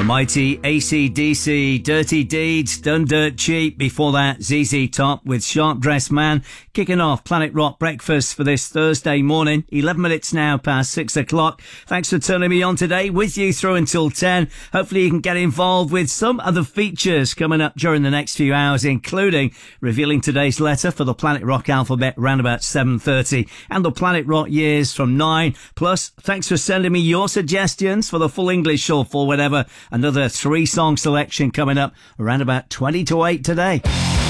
The mighty AC/DC, Dirty Deeds, Done Dirt Cheap. Before that, ZZ Top with Sharp Dressed Man. Kicking off Planet Rock Breakfast for this Thursday morning. 11 minutes now past 6 o'clock. Thanks for turning me on today. With you through until 10. Hopefully you can get involved with some other features coming up during the next few hours, including revealing today's letter for the Planet Rock alphabet around about 7:30 and the Planet Rock years from 9. Plus, thanks for sending me your suggestions for the full English shuffle, whatever. Another 3-song selection coming up around about 20 to 8 today.